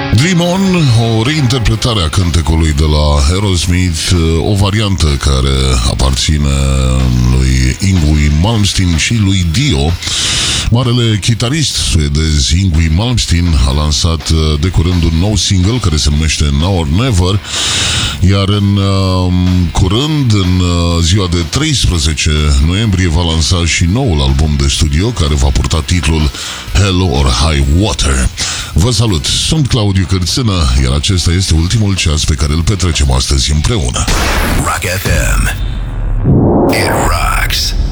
Dream On, o reinterpretare a cântecului de la Aerosmith, o variantă care aparține lui Yngwie Malmsteen și lui Dio. Marele chitarist suedez Yngwie Malmsteen a lansat de curând un nou single care se numește Now or Never, iar în curând, în ziua de 13 noiembrie, va lansa și noul album de studio care va purta titlul Hell or High Water. Vă salut, sunt Claudiu Cârțână, iar acesta este ultimul ceas pe care îl petrecem astăzi împreună. Rock FM. It rocks.